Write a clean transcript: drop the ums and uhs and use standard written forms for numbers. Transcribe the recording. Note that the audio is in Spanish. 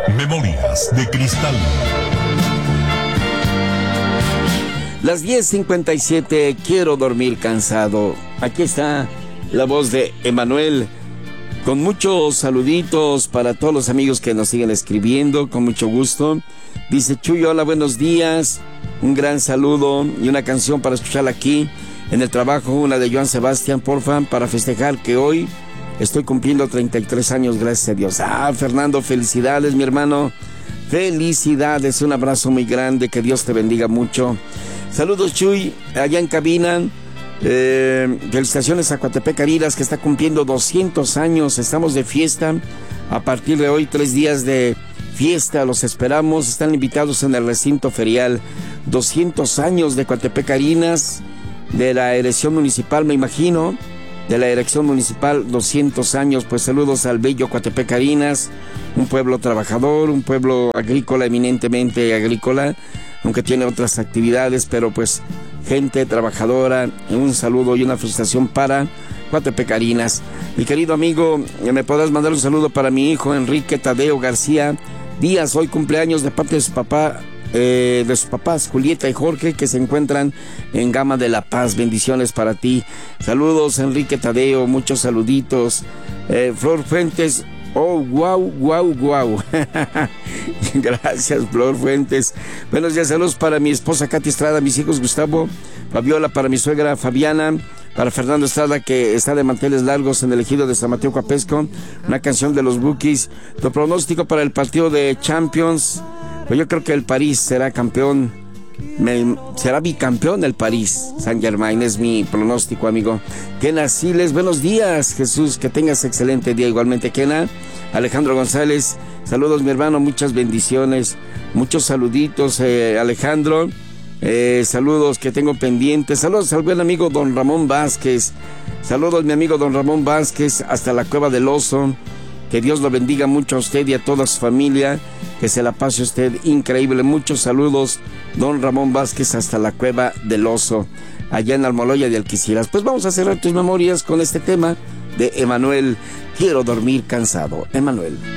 Memorias de Cristal. Las 10:57, quiero dormir cansado. Aquí está la voz de Emanuel, con muchos saluditos para todos los amigos que nos siguen escribiendo, con mucho gusto. Dice Chuy, hola, buenos días, un gran saludo y una canción para escuchar aquí en el trabajo, una de Joan Sebastián, porfa, para festejar que hoy estoy cumpliendo 33 años, gracias a Dios. Fernando, felicidades, mi hermano, felicidades, un abrazo muy grande, que Dios te bendiga mucho. Saludos, Chuy, allá en cabina. Felicitaciones a Coatepec Ariras, que está cumpliendo 200 años. Estamos de fiesta a partir de hoy, 3 días de fiesta, los esperamos. Están invitados en el recinto ferial. 200 años de Coatepec Ariras, de la elección municipal, me imagino, de la elección municipal, 200 años. Pues saludos al bello Coatepec Ariras, un pueblo trabajador, un pueblo agrícola, eminentemente agrícola, aunque tiene otras actividades, pero pues gente trabajadora. Un saludo y una felicitación para Coatepec Ariras. Mi querido amigo, ¿me podrás mandar un saludo para mi hijo Enrique Tadeo García Díaz? Hoy cumpleaños, de parte de su papá, de sus papás Julieta y Jorge, que se encuentran en Gama de la Paz. Bendiciones para ti. Saludos, Enrique Tadeo, muchos saluditos. Flor Fuentes, oh, wow. Gracias, Flor Fuentes. Buenos días, saludos para mi esposa Katy Estrada, mis hijos Gustavo, Fabiola, para mi suegra Fabiana, para Fernando Estrada, que está de manteles largos en el ejido de San Mateo Coapesco, una canción de los Bukis. Tu pronóstico para el partido de Champions. Pues yo creo que el París será campeón, será bicampeón el París Saint-Germain, es mi pronóstico, amigo. Kena Siles, buenos días, Jesús, que tengas excelente día igualmente, Kena. Alejandro González, saludos, mi hermano, muchas bendiciones, muchos saluditos, Alejandro. Saludos que tengo pendientes. Saludos al buen amigo don Ramón Vázquez. Saludos, mi amigo don Ramón Vázquez, hasta la Cueva del Oso. Que Dios lo bendiga mucho a usted y a toda su familia. Que se la pase usted increíble. Muchos saludos, don Ramón Vázquez, hasta la Cueva del Oso, allá en Almoloya de Alquiciras. Pues vamos a cerrar tus memorias con este tema de Emanuel, quiero dormir cansado. Emanuel.